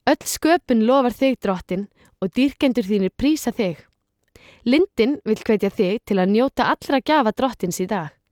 Öll sköpun lofar þig, Drottinn, og dýrkendur þínir prísa þig. Lindin vill hvetja þig til að njóta allra gjafa Drottins í dag.